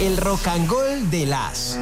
El Rock and Roll de las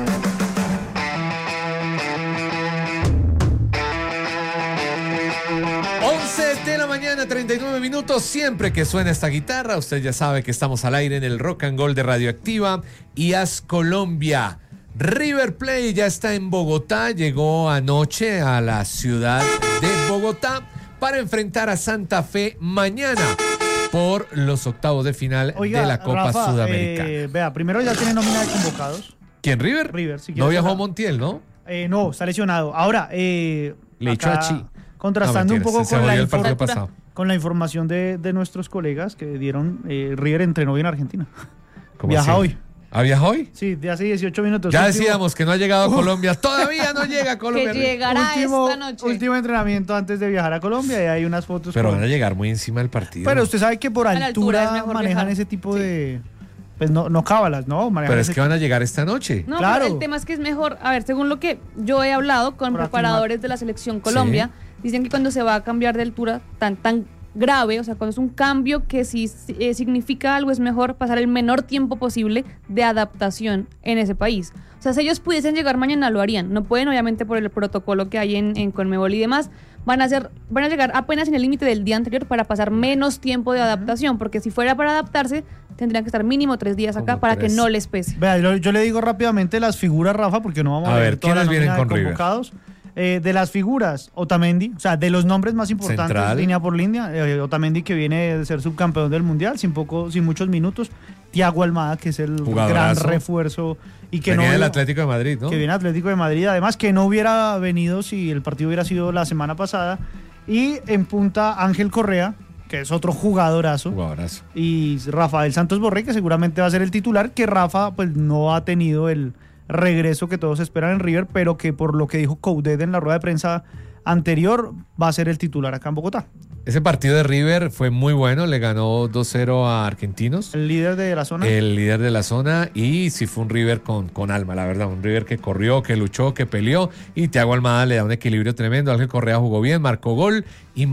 11 de la mañana, 39 minutos. Siempre que suena esta guitarra, usted ya sabe que estamos al aire en el Rock and Roll de Radioactiva y AS Colombia. River Plate ya está en Bogotá, llegó anoche a la ciudad de Bogotá para enfrentar a Santa Fe mañana por los octavos de final de la Copa Rafa, Sudamericana. Vea, primero ya tiene nómina de convocados. ¿Quién, River? River, si no quieres viajó hablar. Montiel, ¿no? No, está lesionado. Ahora, Le echó acá, a Chi. contrastando No, un poco se con jodió la, el partido pasado. con la información de nuestros colegas que dieron, River entrenó hoy en Argentina. ¿Cómo Viaja así? hoy. ¿Ah, viajó hoy? Sí, de hace 18 minutos. Ya decíamos que no ha llegado a Colombia. Todavía no llega a Colombia. Que llegará esta noche. Último entrenamiento antes de viajar a Colombia y hay unas fotos. Pero van a llegar muy encima del partido. Pero usted sabe que por A la altura es altura mejor manejan viajar. ese tipo de... Pues no cábalas, ¿no? Manejan Pero es ese que van a llegar esta noche. No, Claro. pero el tema es que es mejor, a ver, según lo que yo he hablado con Por preparadores de la selección Colombia, dicen que cuando se va a cambiar de altura tan grave, o sea, cuando es un cambio que sí significa algo, es mejor pasar el menor tiempo posible de adaptación en ese país. O sea, si ellos pudiesen llegar mañana, lo harían. No pueden, obviamente, por el protocolo que hay en Conmebol y demás. Van a llegar apenas en el límite del día anterior para pasar menos tiempo de adaptación, porque si fuera para adaptarse, tendrían que estar mínimo 3 días acá Como para 3. que no les pese. Vea, yo le digo rápidamente las figuras, Rafa, porque no vamos a, A leer ver, toda la ¿quiénes vienen nómina de con River? convocados. De las figuras, Otamendi, o sea, de los nombres más importantes, Central. línea por línea, Otamendi, que viene de ser subcampeón del Mundial, sin muchos minutos. Thiago Almada, que es el gran Jugadorazo. refuerzo y que Venía no del Atlético de Madrid, ¿no? que viene Atlético de Madrid, además que no hubiera venido si el partido hubiera sido la semana pasada. Y en punta Ángel Correa, que es otro jugadorazo. Jugadorazo. Y Rafael Santos Borré, que seguramente va a ser el titular, que Rafa pues no ha tenido el regreso que todos esperan en River, pero que por lo que dijo Coudet en la rueda de prensa anterior, va a ser el titular acá en Bogotá. Ese partido de River fue muy bueno, le ganó 2-0 a Argentinos, El líder de la zona. el líder de la zona, y sí fue un River con alma, la verdad, un River que corrió, que luchó, que peleó, y Thiago Almada le da un equilibrio tremendo. Ángel Correa jugó bien, marcó gol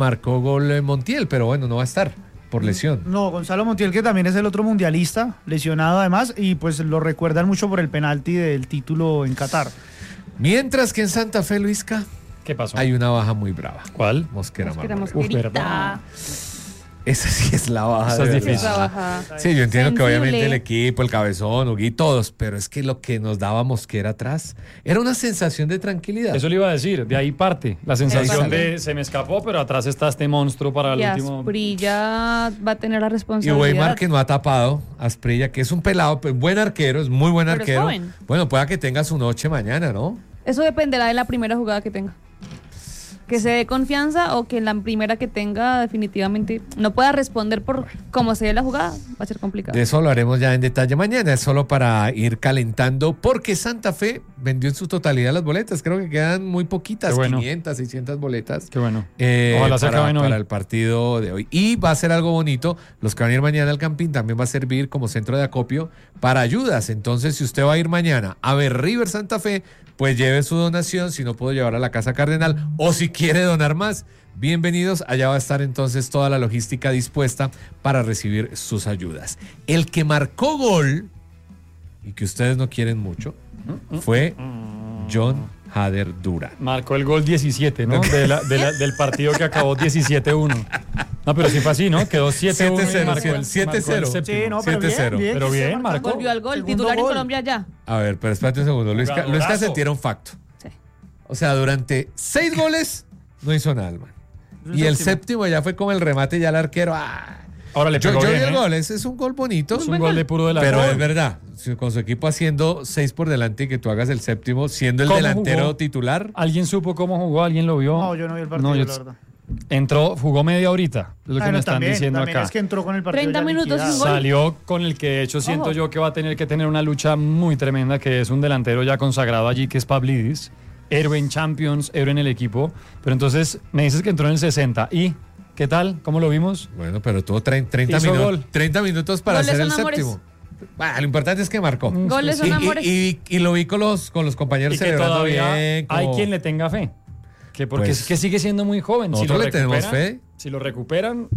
Montiel, pero bueno, no va a estar por lesión. No, Gonzalo Montiel, que también es el otro mundialista, lesionado además, y pues lo recuerdan mucho por el penalti del título en Qatar. Mientras que en Santa Fe, Luisca, ¿Qué pasó? hay una baja muy brava. ¿Cuál? Mosquera Mosquera, Marmolejo. Mosquerita. ¿verdad? Esa sí es la baja. Esa es de difícil. verdad. Esa baja. Sí, yo entiendo que Sensible. obviamente el equipo, el cabezón, Ugui, todos, pero es que lo que nos daba Mosquera atrás era una sensación de tranquilidad. Eso le iba a decir, de ahí parte. La sensación Exacto. de se me escapó, pero atrás está este monstruo para el Y último. Asprilla va a tener la Y responsabilidad. Weimar, que no ha tapado, Asprilla, que es un pelado, pues, buen arquero, es muy buen Pero es arquero. joven. Bueno, pueda que tenga su noche mañana, ¿no? Eso dependerá de la primera jugada que tenga. Que se dé confianza o que en la primera que tenga definitivamente no pueda responder por cómo se dé la jugada, va a ser complicado. De eso lo haremos ya en detalle mañana, es solo para ir calentando, porque Santa Fe vendió en su totalidad las boletas, creo que quedan muy poquitas, Qué bueno. 500, 600 boletas. Qué bueno. Ojalá se acaben hoy. Para el partido de hoy. Y va a ser algo bonito, los que van a ir mañana al Campín también va a servir como centro de acopio para ayudas. Entonces, si usted va a ir mañana a ver River Santa Fe, pues lleve su donación, si no puedo llevar a la Casa Cardenal, o si quiere donar más, bienvenidos, allá va a estar entonces toda la logística dispuesta para recibir sus ayudas. El que marcó gol, y que ustedes no quieren mucho, fue John Hader Durán. Marcó el gol 17, ¿no? Del partido que acabó 17-1. No, pero sí fue así, ¿no? Quedó 7-1. 7-0, y marcó el 7-0. séptimo. Sí, no, pero 7-0. bien, Pero que bien, esté marcando. marcó. Volvió al gol, Segundo titular en gol. Colombia ya. A ver, pero espérate un segundo. Luisca Jugadorazo. se tira un facto. Sí. O sea, durante 6 goles no hizo nada, man. El Y el séptimo. séptimo ya fue como el remate, ya el arquero. Ahora le Yo pegó vi bien, el ¿eh? gol, ese es un gol bonito. Es un gol de puro delantero. Pero es verdad, con su equipo haciendo 6 por delante y que tú hagas el séptimo, siendo el ¿Cómo delantero jugó? titular. ¿Alguien supo cómo jugó? ¿Alguien lo vio? No, yo no vi el partido, No, yo- la verdad. Entró, jugó media horita, es lo que Bueno, me están también, diciendo también acá. es que entró con el partido 30 ya minutos liquidado. sin gol. Salió con el que de hecho siento Ojo. yo que va a tener que tener una lucha muy tremenda, que es un delantero ya consagrado allí, que es Pavlidis, héroe en Champions, héroe en el equipo. Pero entonces me dices que entró en el 60. ¿Y qué tal? ¿Cómo lo vimos? Bueno, pero tuvo 30 Hizo gol. minutos para Goles hacer el son amores. séptimo. Lo importante es que marcó. Goles son amores. Y lo vi con los compañeros Y que celebrando todavía bien. hay como- quien le tenga fe. Que porque Pues, es que sigue siendo muy joven. nosotros le tenemos fe. Si lo recuperan,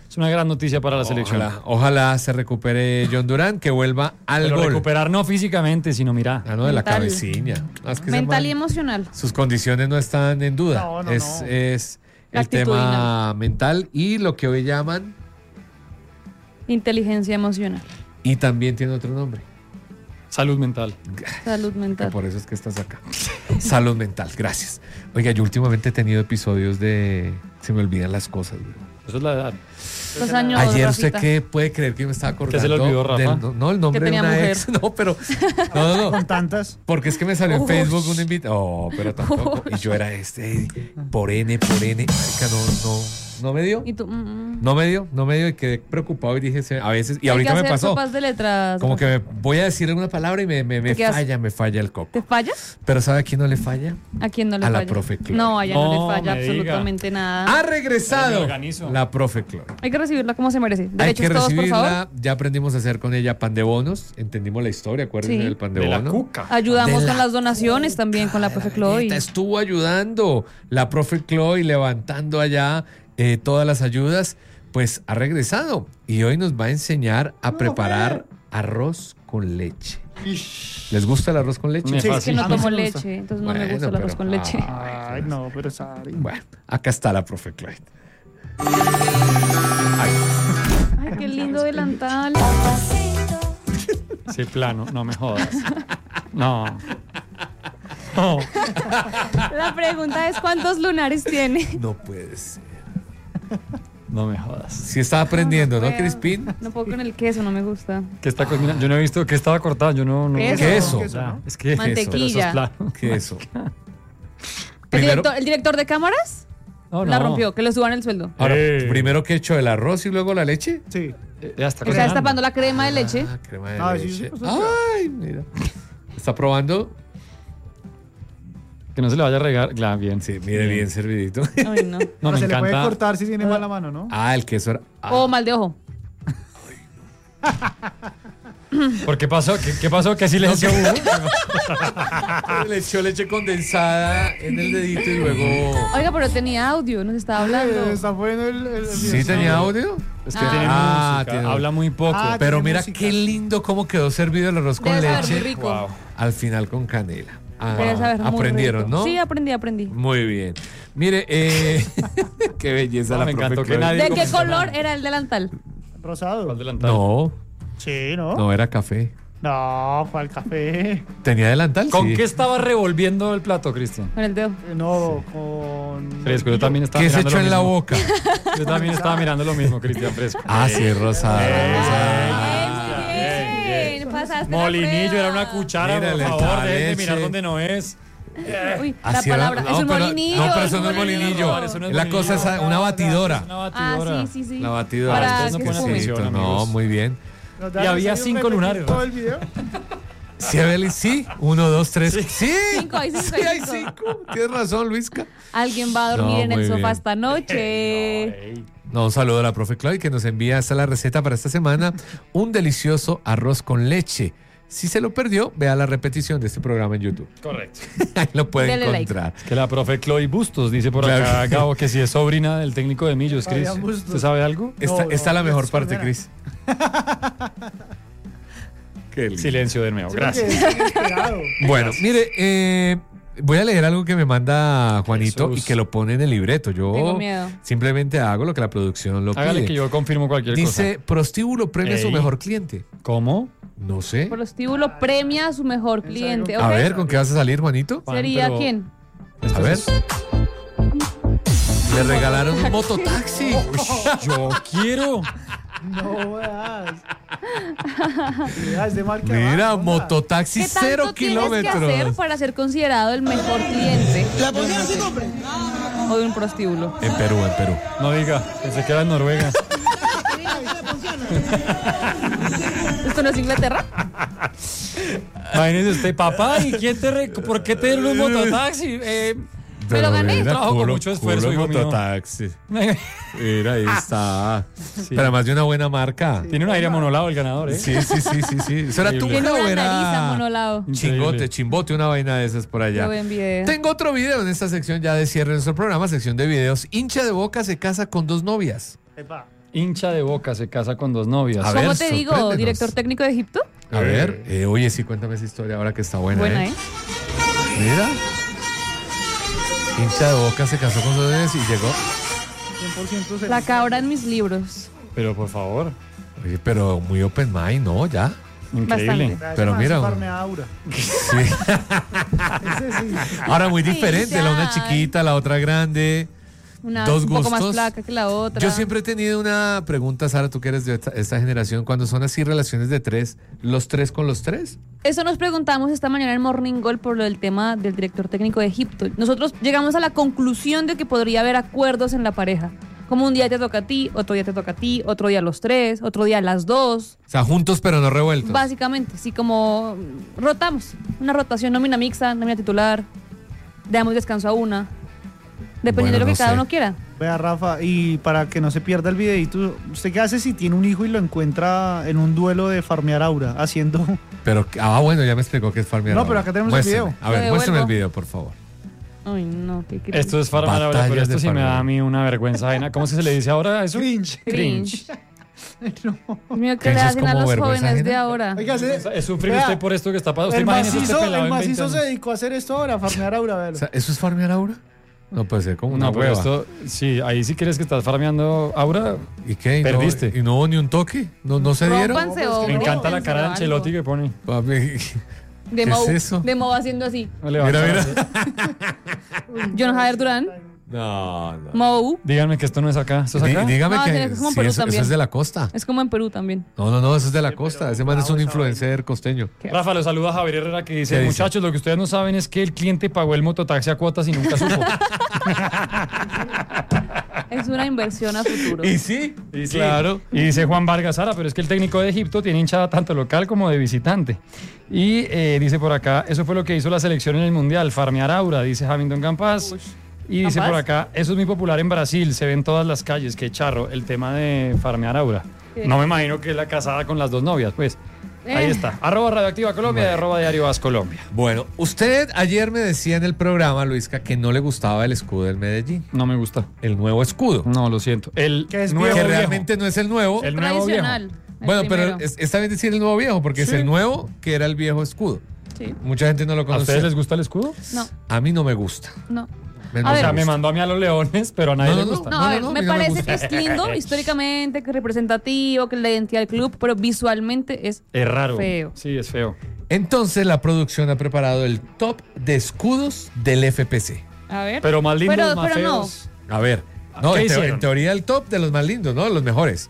es una gran noticia para la selección. Ojalá se recupere John Durán, que vuelva al Pero gol. recuperar no físicamente, sino mira. Ah, no, de la Mental. cabecilla. No, es que ese Mental y man, emocional. sus condiciones no están en duda. No, es el Actitudinal. tema mental y lo que hoy llaman, Inteligencia emocional. y también tiene otro nombre. Salud mental. Salud Que mental. por eso es que estás acá. Salud mental, gracias. Oiga, yo últimamente he tenido episodios de... Se me olvidan las cosas. Güey. Eso es la edad. Los años, Ayer Rafita. usted qué puede creer que me estaba acordando. ¿Qué se le olvidó, Rafa? no, el nombre Que de tenía una mujer. ex. No, pero... No. Con tantas. Porque es que me salió en Uy. Facebook una invitación. Oh, pero tampoco. Y yo era por N. Marica, no me dio. Y tú, No me dio y quedé preocupado y dije, a veces, y Hay ahorita que me hacer pasó. sopas de letras. Como que voy a decir una palabra y me ¿Te quedas? falla el coco. ¿Te falla? Pero ¿sabe a quién no le falla? ¿A quién no le A la falla? profe Chloe. No, a ella no No le falla me diga. absolutamente nada. Ha Me regresado organizo. la profe Chloe. Hay que recibirla como se merece. Hay Derechos que todos, por favor. recibirla. Ya aprendimos a hacer con ella pan de bonos. Entendimos la historia, acuérdense Sí. del pan de De la bono. cuca. Ayudamos De con la las donaciones también con la profe Chloe. Neta, estuvo ayudando la profe Chloe levantando allá todas las ayudas. Pues ha regresado y hoy nos va a enseñar a preparar arroz con leche. ¿Les gusta el arroz con leche? Me Sí, Es que no A mí sí tomo me gusta. leche, entonces no me Bueno, gusta el arroz pero- con leche. Ay, no, pero Sari. Bueno, acá está la profe Chloe. Ay, qué lindo delantal. Sí, plano, no me jodas. No. No. La pregunta es ¿cuántos lunares tiene? No puede ser. No me jodas. Sí está aprendiendo, ¿no, puedo. Crispín? No puedo con el queso, no me gusta. ¿Qué está cocinando? Yo no he visto que estaba cortado. Yo no. Queso. Queso. ¿no? Es que. Mantequilla. Pero eso es plano. Queso. ¿El Primero, director de cámaras? No, La no. rompió, que le suban el sueldo. ahora, Eh. primero que he hecho el arroz y luego la leche. Sí. Ya está O sea, cocinando. destapando la crema de leche. Ah, crema de Ah, sí, leche. sí, pues, Ay, mira. ¿Está probando? Que no se le vaya a regar. Claro, bien. Sí, mire, bien servidito. Ay, no. No, Pero me se le puede encanta. cortar si tiene mala mano, ¿no? Ah, el queso era. O mal de ojo. ¿Por qué pasó? ¿Qué pasó? ¿Qué silencio hubo? Le echó leche condensada en el dedito y luego. Oiga, pero tenía audio, nos estaba hablando. Está poniendo el ¿Sí tenía audio? Es que Ah. tiene Ah, música. tiene- Habla muy poco. Ah, Pero tiene mira música. qué lindo cómo quedó servido el arroz con Debe saber muy leche. rico. Wow. Al final con canela. Ah, Debe saber muy aprendieron, rico. ¿no? Sí, aprendí. Muy bien. Mire, qué belleza No, la me profe encantó que Chloe. nadie- ¿De qué comentó color nada. era el delantal? Rosado. ¿Cuál delantal? No, Sí, ¿no? no era café. No, ¿cuál café? ¿Tenía delantal? ¿Con Sí. qué estaba revolviendo el plato, Cristian? Con el dedo. No, con... Fresco, yo también estaba ¿Qué se mirando echó lo en la mismo. boca? Yo también estaba mirando lo mismo, Cristian Fresco. Ah, sí, rosada. Ay, bien, pasaste la Molinillo, prueba. era una cuchara, Mira, por le favor, echaba dejen de leche. mirar donde no es. Uy, la Así era- palabra. no, es un pero- molinillo. No, pero es eso un no es molinillo. No, eso no es La molinillo. cosa es una batidora. Es una Ah, batidora. sí. La batidora. Para Ustedes no que ponen fume. atención, No, amigos. muy bien. ¿Nos Y da había necesario 5 repetir lunares, todo ¿no? el video? Sí, Abeli, sí. 1, 2, 3. Sí. Cinco, hay cinco, Sí, hay hay cinco. 5. Tienes razón, Luisca. Alguien va a dormir No, en el muy sofá bien. esta noche. Ey. No, un saludo a la profe Chloe que nos envía esta la receta para esta semana. Un delicioso arroz con leche. Si se lo perdió, vea la repetición de este programa en YouTube. Correcto. Ahí lo puede Dele like. encontrar. Que la profe Chloe Bustos dice por acá, Claro. Gabo, que si es sobrina del técnico de Millos, Cris. Fabián Bustos. ¿Usted sabe algo? Esta, No, esta es la no, mejor es parte, colombiana. Cris. Qué lindo. Silencio de nuevo, gracias. Sí, es inesperado. Bueno, mire, voy a leer algo que me manda Juanito Jesús. y que lo pone en el libreto. Yo Tengo miedo. simplemente hago lo que la producción lo Hágale pide. que yo confirmo cualquier Dice, prostíbulo premia a su Ey. mejor cliente. cosa. ¿Cómo? No sé. Prostíbulo premia a su mejor cliente. A ¿ok? ver, ¿con qué vas a salir, Juanito? Juan, ¿Sería pero- quién? A ver. Le regalaron un mototaxi. Yo quiero. No veas. Mira, es de marca Mira, abajo, mototaxi ¿Qué 0 tanto tienes que hacer kilómetros. para ser considerado el mejor cliente? O de un prostíbulo. En Perú, en Perú. No diga, que se queda en Noruega. ¿Esto no es Inglaterra? Imagínese usted, papá, ¿y quién por qué te dieron un mototaxi? Me lo gané. Trabajo con mucho esfuerzo, hijo mío. mototaxi. Mira, ahí está. Sí. Pero además de una buena marca. Tiene un aire amonolado el ganador, ¿eh? Sí. ¿Eso era tu Increíble. Tiene o una nariz era amonolado. chingote, chimbote, una vaina de esas por allá? Yo envié. Tengo otro video en esta sección ya de cierre de nuestro programa, sección de videos. Hincha de Boca se casa con 2 novias. Epa. hincha de Boca se casa con 2 novias. A ver, ¿Cómo te digo? sorpréndenos. ¿Director técnico de Egipto? A ver, oye, sí, cuéntame esa historia ahora que está buena. Buena, ¿eh? Mira. Hincha de Boca se casó con 2 novias y llegó. 100% La cabra en mis libros. Pero por favor, Oye, pero muy open mind, ¿no? Ya. increíble. Bastante. Pero mira, Aura. Sí. Ese sí. Ahora muy Sí, diferente, la una ya. chiquita, la otra grande. Una Dos un poco más gustos. flaca que la otra. Yo siempre he tenido una pregunta, Sara, tú que eres de esta generación, cuando son así relaciones de 3, ¿los 3 con los 3? Eso nos preguntamos esta mañana en Morning Goal por lo del tema del director técnico de Egipto. Nosotros llegamos a la conclusión de que podría haber acuerdos en la pareja. Como un día te toca a ti, otro día te toca a ti, otro día los 3, otro día las 2. O sea, juntos pero no revueltos. Básicamente, sí, como rotamos. Una rotación, nómina mixta, nómina titular. Damos descanso a una. Dependiendo Bueno, de lo que no cada sé. uno quiera. Vea, Rafa, y para que no se pierda el videito, ¿usted qué hace si tiene un hijo y lo encuentra en un duelo de farmear aura haciendo? Pero, bueno, ya me explicó que es farmear. No, ahora. pero acá tenemos el Muéstrame. video. A ver, Lo muéstrame el devuelvo. video, por favor. Ay, no, qué cringe. Esto es farmear ahora, pero Batallas esto de sí me da farmear. a mí una vergüenza ajena. ¿Cómo es que se le dice ahora eso? Cringe. Cringe. Dios mío, ¿qué ¿Eso le es hacen a como los vergüenza jóvenes de ajena? ahora? Oiga, Es sufrir vea, usted por esto que está pasando. Usted el imagínese macizo, este pelado el en 20 macizo se años. dedicó a hacer esto ahora, a farmear aura, O véalo. sea, ¿eso es farmear ahora? No puede ser como una No, pero hueva. esto, sí, ahí sí crees que estás farmeando aura. ¿Y qué? Perdiste. ¿Y no hubo ni un toque? ¿No se dieron? Rómpanse No, o Me encanta la rómpense cara de o algo. Ancelotti que pone. Papi, De ¿qué Mo, es eso? De Mo haciendo así. Mira, mira. John Javier Durán. No. Mo. Díganme que esto no es acá. ¿Esto es acá? Dígame No, que tiene que ser como sí, Perú eso también. es de la costa. Es como en Perú también. No, eso es de la costa. Ese man es un influencer costeño. Rafa, lo saluda Javier Herrera que dice, ¿Qué dice? muchachos, lo que ustedes no saben es que el cliente pagó el mototaxi a cuotas y nunca supo. Es una inversión a futuro. Y sí, Y sí. claro. Y dice Juan Vargas Sara, pero es que el técnico de Egipto tiene hinchada tanto local como de visitante. Y dice por acá, eso fue lo que hizo la selección en el Mundial, farmear aura, dice Hamilton Campas. Y dice ¿Campas? por acá, eso es muy popular en Brasil, se ve en todas las calles, qué charro, el tema de farmear aura. No me imagino que es la casada con las 2 novias, pues. Ahí está. @ Radioactiva Colombia y @ Diario As Colombia. Bueno, usted ayer me decía en el programa, Luisca, que no le gustaba el escudo del Medellín. No me gusta. El nuevo escudo. No, lo siento. El Que es nuevo Que viejo. realmente no es el nuevo. El nuevo viejo. Tradicional. el Bueno, pero primero. está bien decir el nuevo viejo, porque es Sí. el nuevo que era el viejo escudo. Sí. Mucha gente no lo ¿A conoce. ustedes les gusta el escudo? No, A mí no me gusta. no. Me- A no O me sea, ver. me gusta. mandó a mí a los leones, pero a nadie No, le no, gusta. No, a ver, no, me a mí no me parece gusta. que es lindo históricamente, que es representativo, que es la identidad del club, pero visualmente es Es raro. feo. Sí, es feo. Entonces la producción ha preparado el top de escudos del FPC. A ver. Pero más lindos, Pero- más pero no. feos. A ver, no, ¿Qué en hicieron? teoría el top de los más lindos, ¿no? Los mejores.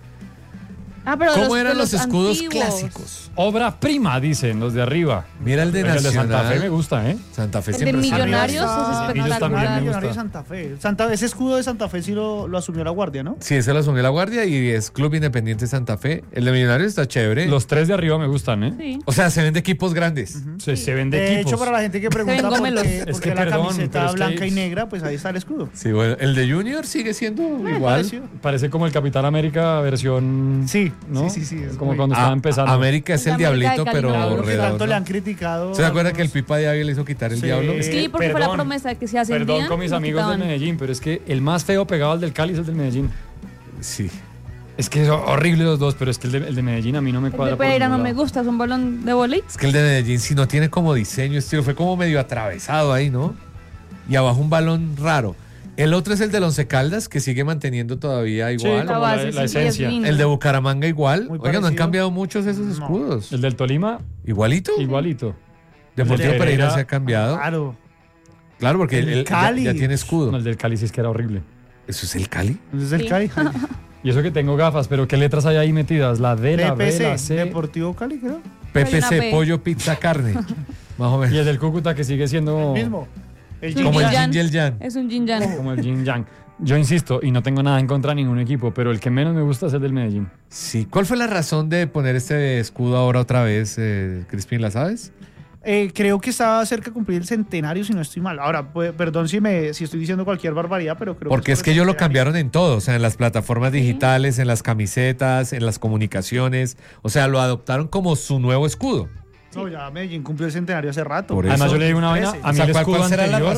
Ah, pero ¿Cómo de eran los escudos antiguos. clásicos? Obra prima, dicen los de arriba. Mira el de El de Nacional. Santa Fe me gusta, ¿eh? Santa Fe El de siempre está- Millonarios Arriba es está- Ellos también espectacular. me Millonario gusta. de Santa Fe. Ese escudo de Santa Fe sí lo asumió la Guardia, ¿no? Sí, ese lo asumió la Guardia y es Club Independiente Santa Fe. El de Millonarios está chévere. Los 3 de arriba me gustan, ¿eh? Sí. O sea, se ven de equipos grandes. Se ven de De equipos. hecho, para la gente que pregunta ven por gomelos. qué, Es por que qué la perdón, pero camiseta es que blanca hay- y negra, pues ahí está el escudo. Sí, bueno, el de Junior sigue siendo igual. Parecido. Parece como el Capitán América versión... Sí, ¿no? sí, es Como muy- cuando estaba empezando. América es el El de América diablito, de pero Cali, Lo que redondo. tanto le han criticado. ¿Se acuerda que el algunos- Pipa Diaby le hizo quitar el Sí. diablo? Sí, porque fue la promesa de que se ascendían. Perdón con mis lo amigos del quitaban. Medellín, pero es que el más feo pegado al del Cali es el del Medellín. Sí. Es que son horribles los dos, pero es que el de Medellín a mí no me El cuadra. de por Pereira no ningún me lado. gusta, es un balón de volei. Es que el de Medellín sí no tiene como diseño, estilo, fue como medio atravesado ahí, ¿no? Y abajo un balón raro. El otro es el del Once Caldas, que sigue manteniendo todavía Sí, igual. La como base, la sí, es esencia. lindo. El de Bucaramanga igual. Muy Oigan, no han parecido. cambiado muchos esos No. escudos. El del Tolima, ¿Igualito? igualito. Deportivo el de Pereira Pereira- se ha cambiado. Claro. Claro, porque El él Cali. ya tiene No, escudo. el del Cali sí es que era horrible. ¿Eso es el Cali? Entonces el Sí. Cali. Y eso que tengo gafas, pero ¿qué letras hay ahí metidas? La D, la B, la PPC, C. Deportivo Cali, creo. Hay una PPC, P. pollo, pizza, carne. Más o Y menos. el del Cúcuta que sigue siendo Mismo. El Como Como el Yin Yang. Jin y el Yang. Es un Jin Yang. como el Yin Yang. Yo insisto, y no tengo nada en contra de ningún equipo, pero el que menos me gusta es el del Medellín. Sí. ¿Cuál fue la razón de poner este escudo ahora otra vez, Crispín? ¿La sabes? Creo que está cerca de cumplir el centenario, si no estoy mal. Ahora, pues, perdón si estoy diciendo cualquier barbaridad, pero creo Porque que es que ellos lo cambiaron en todo, o sea, en las plataformas Sí. digitales, en las camisetas, en las comunicaciones, o sea, lo adoptaron como su nuevo escudo. No, ya Medellín cumplió el centenario hace rato. Por Además, eso. yo le digo una vaina, 13. a O mí sea, el ¿cuál escudo será la anterior, razón?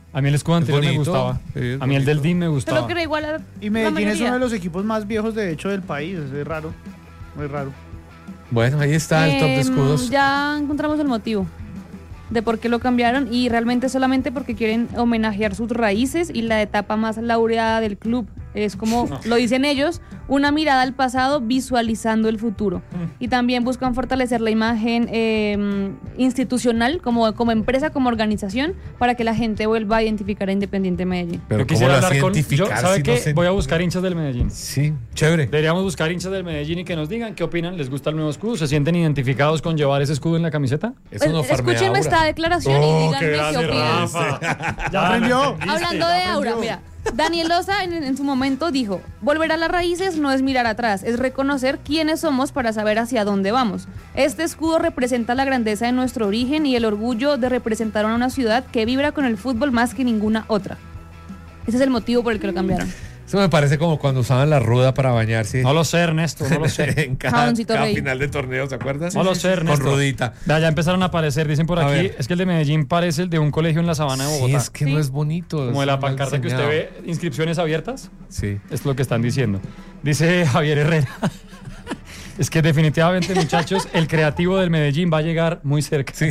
A mí el escudo anterior me bonito, gustaba. sí, es A mí el del bonito. DIM me Pero gustaba. que era igual a Y la Medellín es mayoría. uno de los equipos más viejos, de hecho, del país. Es raro. Muy raro. Bueno, ahí está el top de escudos. Ya encontramos el motivo de por qué lo cambiaron y realmente solamente porque quieren homenajear sus raíces y la etapa más laureada del club. Es como lo dicen ellos, una mirada al pasado visualizando el futuro. Y también buscan fortalecer la imagen institucional como empresa, como organización, para que la gente vuelva a identificar a Independiente Medellín. Pero Yo ¿cómo quisiera lo vas a hablar con. identificar ¿Sabe si qué? no se- Voy a buscar hinchas del Medellín. Sí, chévere. Deberíamos buscar hinchas del Medellín y que nos digan qué opinan. ¿Les gusta el nuevo escudo? ¿Se sienten identificados con llevar ese escudo en la camiseta? Eso no farmea Escúchenme aura. esta declaración y díganme qué opinan. Rafa. Ya aprendió. Hablando de aura, mira, Daniel Loza en su momento dijo, volver a las raíces no es mirar atrás, es reconocer quiénes somos para saber hacia dónde vamos. Este escudo representa la grandeza de nuestro origen y el orgullo de representar a una ciudad que vibra con el fútbol más que ninguna otra. Ese es el motivo por el que lo cambiaron. Eso me parece como cuando usaban la ruda para bañarse. No lo sé, Ernesto, no lo sé. En cada Jaboncito Rey. final de torneo, ¿se acuerdan? No lo sé, Con Ernesto. rudita. Ya empezaron a aparecer, dicen por A aquí, ver. es que el de Medellín parece el de un colegio en la sabana de Sí, Bogotá. es que Sí. no es bonito. Como de la es mal pancarta que usted diseñado. ve, inscripciones abiertas. Sí. Es lo que están diciendo. Dice Javier Herrera. Es que definitivamente, muchachos, el creativo del Medellín va a llegar muy cerca. Sí.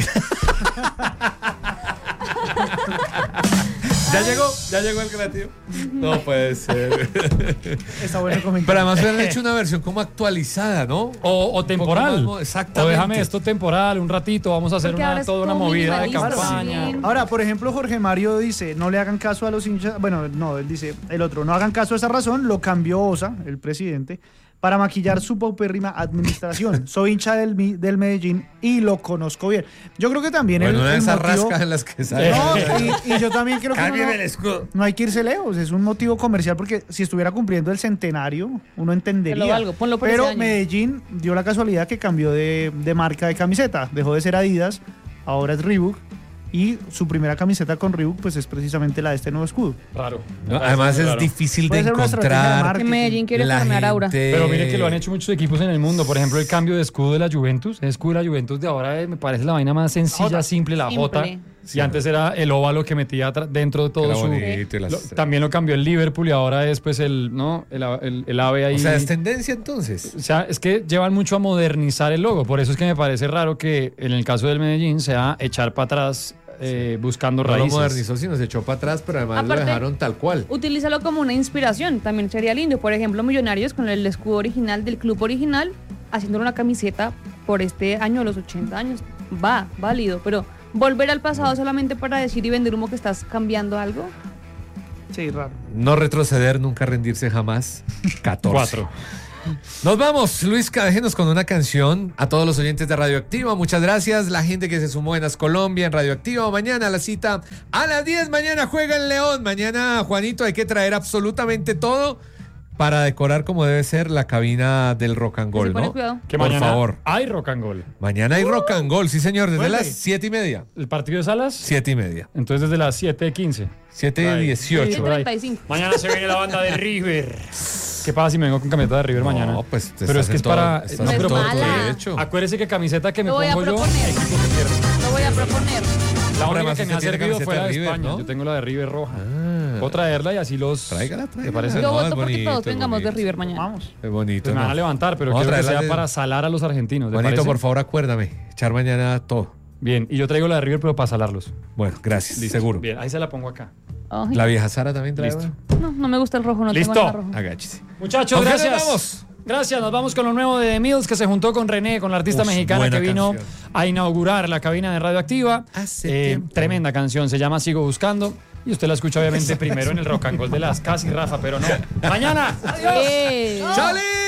¿Ya llegó el creativo? No puede ser. Está bueno el Pero comentario. además hubieran hecho una versión como actualizada, ¿no? O temporal. más exactamente. O déjame esto temporal, un ratito, vamos a hacer Porque ahora es toda una como movida de minimalista, campaña. sí. Ahora, por ejemplo, Jorge Mario dice, no le hagan caso a los hinchas, bueno, no, él dice, el otro, no hagan caso a esa razón, lo cambió Osa, el presidente, para maquillar su paupérrima administración. Soy hincha del Medellín y lo conozco bien. Yo creo que también Bueno, una de el esas motivo... rascas en las que sale. No, y yo también creo que Cámbiame el no, escudo. no hay que irse lejos, es un motivo comercial porque si estuviera cumpliendo el centenario, uno Te entendería. lo valgo, ponlo por Pero ese año. Medellín dio la casualidad que cambió de marca de camiseta, dejó de ser Adidas, ahora es Reebok y su primera camiseta con Reebok pues es precisamente la de este nuevo escudo. Raro. No, además es Raro. difícil de Puede ser una estrategia de encontrar. marketing. Que Medellín quiere La farmear aura. gente- Pero mire que lo han hecho muchos equipos en el mundo. Por ejemplo, el cambio de escudo de la Juventus. El escudo de la Juventus de ahora me parece la vaina más sencilla, Jota. simple, la J. Simple. Y antes era el óvalo que metía dentro de todo Era su... bonito y las- También lo cambió el Liverpool y ahora es pues el ave ahí. O sea, es tendencia entonces. O sea, es que llevan mucho a modernizar el logo. Por eso es que me parece raro que en el caso del Medellín sea echar para atrás buscando No lo raíces. modernizó, sino se echó para atrás, pero además Aparte- lo dejaron tal cual. Utilízalo como una inspiración, también sería lindo. Por ejemplo, Millonarios con el escudo original del club original, haciendo una camiseta por este año de los 80 años. Va, válido, pero volver al pasado solamente para decir y vender humo que estás cambiando algo. Sí, raro. No retroceder, nunca rendirse jamás. 14. 4. Nos vamos, Luis, déjenos con una canción a todos los oyentes de Radioactiva. Muchas gracias, la gente que se sumó en As Colombia, en Radioactiva. Mañana la cita a las 10, mañana juega el León. Mañana, Juanito, hay que traer absolutamente todo para decorar como debe ser la cabina del Rock and Roll, Se pone ¿no? cuidado. Que Por mañana favor. hay rock and roll. Mañana hay Rock and Roll, sí señor, desde Vuelve. las 7:30. ¿El partido de Salas? 7:30. Entonces desde las 7:15. 7:18. por ahí. 35. Mañana se viene la banda de River. ¿Qué pasa si me vengo con camiseta de River mañana? No, pues te Pero estás es que en es todo- para... estás No en es todo tu mala. derecho. Acuérdese que camiseta que me Lo voy a pongo yo, proponer. equipo que pierde. Lo voy a proponer. La No, única además que me usted ha tiene servido fue camiseta la de de River, España. ¿no? Yo tengo la de River roja. Ah. Puedo traerla y así los... Tráigala. ¿Te parece? Yo No, es voto porque bonito, todos es vengamos de bonito. River mañana. Vamos. Es bonito. Pues me van a ¿no? levantar, pero Vamos a quiero que traerla sea de- para salar a los argentinos. ¿te Juanito, parece? por favor, acuérdame. Echar mañana todo. Bien, y yo traigo la de River, pero para salarlos. Bueno, gracias. Listo. Seguro. Bien, ahí se la pongo acá. Ay, La vieja Sara también trae. Listo. no, no me gusta el rojo, no Listo. tengo nada rojo. Agáchese. Muchachos, ¿Con qué nos gracias. vamos? Gracias, nos vamos con lo nuevo de The Mills, que se juntó con René, con la artista Uf, mexicana buena que vino canción. a inaugurar la cabina de Radioactiva. Hace tiempo. Tremenda canción, se llama Sigo Buscando. Y usted la escucha obviamente primero en el Rock and Roll de las Casi Rafa, pero no. Mañana. Adiós. ¡Eh! ¡Chale!